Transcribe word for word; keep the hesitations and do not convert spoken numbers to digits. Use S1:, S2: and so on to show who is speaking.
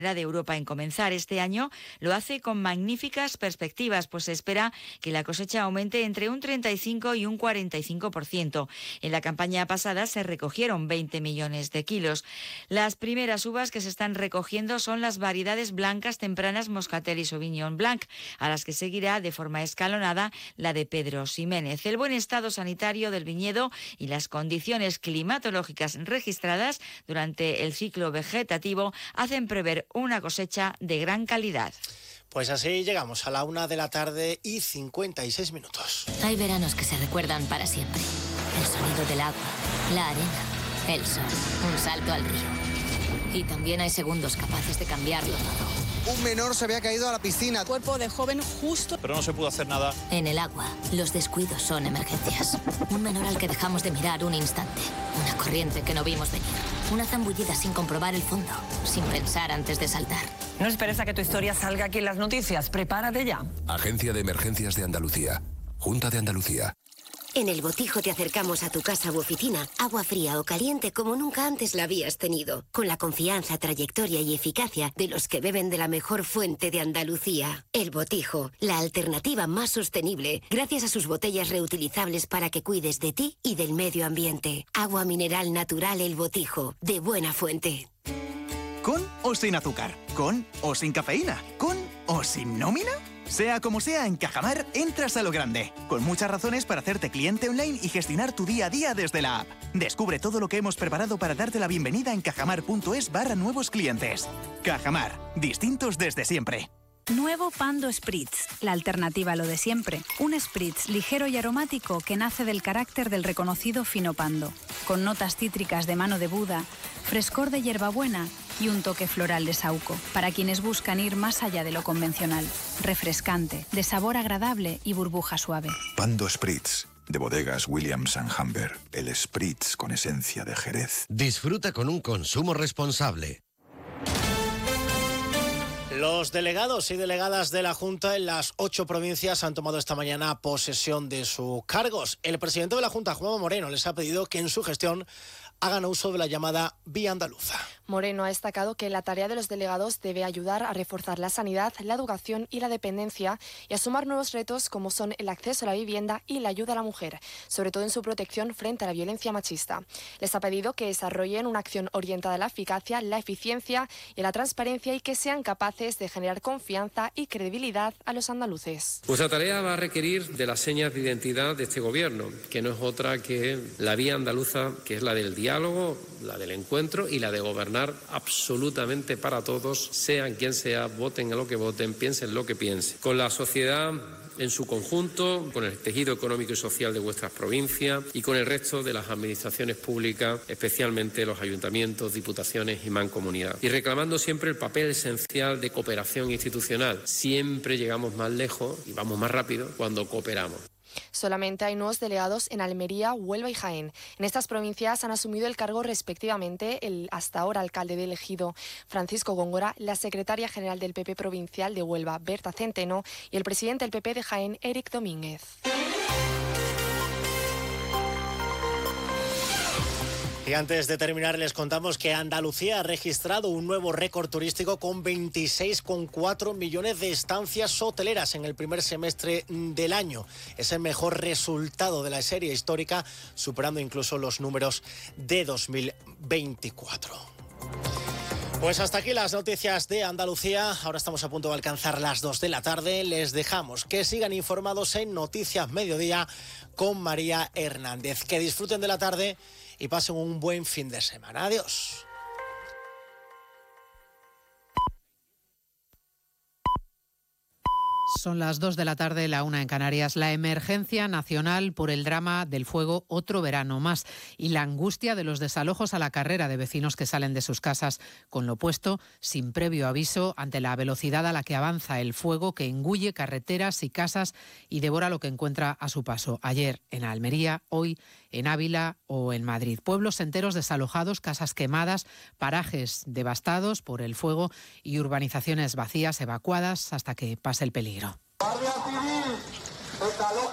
S1: de Europa en comenzar este año, lo hace con magníficas perspectivas, pues se espera que la cosecha aumente entre un treinta y cinco y un cuarenta y cinco por ciento. En la campaña pasada se recogieron veinte millones de kilos. Las primeras uvas que se están recogiendo son las variedades blancas tempranas Moscatel y Sauvignon Blanc, a las que seguirá de forma escalonada la de Pedro Ximénez. El buen estado sanitario del viñedo y las condiciones climatológicas registradas durante el ciclo vegetativo hacen prever una cosecha de gran calidad.
S2: Pues así llegamos a la una de la tarde y cincuenta y seis minutos.
S3: Hay veranos que se recuerdan para siempre. El sonido del agua, la arena, el sol, un salto al río. Y también hay segundos capaces de cambiarlo todo.
S4: Un menor se había caído a la piscina.
S5: Cuerpo de joven justo.
S6: Pero no se pudo hacer nada.
S3: En el agua, los descuidos son emergencias. Un menor al que dejamos de mirar un instante. Una corriente que no vimos venir. Una zambullida sin comprobar el fondo, sin pensar antes de saltar.
S5: No esperes a que tu historia salga aquí en las noticias. Prepárate ya.
S7: Agencia de Emergencias de Andalucía. Junta de Andalucía.
S8: En El Botijo te acercamos a tu casa u oficina, agua fría o caliente como nunca antes la habías tenido, con la confianza, trayectoria y eficacia de los que beben de la mejor fuente de Andalucía. El Botijo, la alternativa más sostenible, gracias a sus botellas reutilizables para que cuides de ti y del medio ambiente. Agua mineral natural El Botijo, de buena fuente.
S9: ¿Con o sin azúcar? ¿Con o sin cafeína? ¿Con o sin nómina? Sea como sea, en Cajamar entras a lo grande, con muchas razones para hacerte cliente online y gestionar tu día a día desde la app. Descubre todo lo que hemos preparado para darte la bienvenida en cajamar.es barra nuevos clientes. Cajamar, distintos desde siempre.
S10: Nuevo Pando Spritz, la alternativa a lo de siempre. Un spritz ligero y aromático que nace del carácter del reconocido fino Pando, con notas cítricas de mano de Buda, frescor de hierbabuena y un toque floral de saúco, para quienes buscan ir más allá de lo convencional. Refrescante, de sabor agradable y burbuja suave.
S11: Pando Spritz, de bodegas Williams and Humber, el Spritz con esencia de Jerez.
S12: Disfruta con un consumo responsable.
S2: Los delegados y delegadas de la Junta en las ocho provincias han tomado esta mañana posesión de sus cargos. El presidente de la Junta, Juanma Moreno, les ha pedido que en su gestión hagan uso de la llamada vía andaluza.
S13: Moreno ha destacado que la tarea de los delegados debe ayudar a reforzar la sanidad, la educación y la dependencia y a sumar nuevos retos como son el acceso a la vivienda y la ayuda a la mujer, sobre todo en su protección frente a la violencia machista. Les ha pedido que desarrollen una acción orientada a la eficacia, la eficiencia y a la transparencia y que sean capaces de generar confianza y credibilidad a los andaluces.
S14: Vuestra tarea va a requerir de las señas de identidad de este gobierno, que no es otra que la vía andaluza, que es la del diálogo, la del encuentro y la de gobernar absolutamente para todos, sean quien sea, voten a lo que voten, piensen lo que piensen. Con la sociedad en su conjunto, con el tejido económico y social de vuestras provincias y con el resto de las administraciones públicas, especialmente los ayuntamientos, diputaciones y mancomunidad. Y reclamando siempre el papel esencial de cooperación institucional. Siempre llegamos más lejos y vamos más rápido cuando cooperamos.
S13: Solamente hay nuevos delegados en Almería, Huelva y Jaén. En estas provincias han asumido el cargo respectivamente el hasta ahora alcalde de Ejido, Francisco Góngora, la secretaria general del P P provincial de Huelva, Berta Centeno, y el presidente del P P de Jaén, Eric Domínguez.
S2: Y antes de terminar les contamos que Andalucía ha registrado un nuevo récord turístico con veintiséis coma cuatro millones de estancias hoteleras en el primer semestre del año. Es el mejor resultado de la serie histórica, superando incluso los números de dos mil veinticuatro. Pues hasta aquí las noticias de Andalucía. Ahora estamos a punto de alcanzar las dos de la tarde. Les dejamos que sigan informados en Noticias Mediodía con María Hernández. Que disfruten de la tarde y pasen un buen fin de semana. Adiós.
S15: Son las dos de la tarde, la una en Canarias. La emergencia nacional por el drama del fuego otro verano más y la angustia de los desalojos a la carrera de vecinos que salen de sus casas con lo puesto, sin previo aviso, ante la velocidad a la que avanza el fuego que engulle carreteras y casas y devora lo que encuentra a su paso. Ayer en Almería, hoy en Ávila o en Madrid. Pueblos enteros desalojados, casas quemadas, parajes devastados por el fuego y urbanizaciones vacías, evacuadas hasta que pase el peligro.
S16: Guardia Civil,